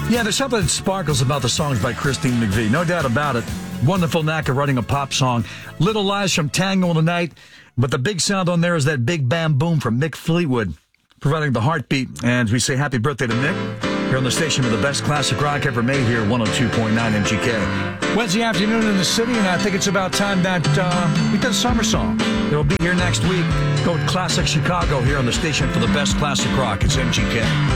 Yeah, there's something that sparkles about the songs by Christine McVie. No doubt about it. Wonderful knack of writing a pop song. Little Lies from Tango in the Night. But the big sound on there is that big bam boom from Mick Fleetwood, providing the heartbeat. And we say happy birthday to Mick here on the station with the best classic rock ever made here, 102.9 MGK. Wednesday afternoon in the city, and I think it's about time that we did a summer song. It'll be here next week. Go with Classic Chicago here on the station for the best classic rock. It's MGK.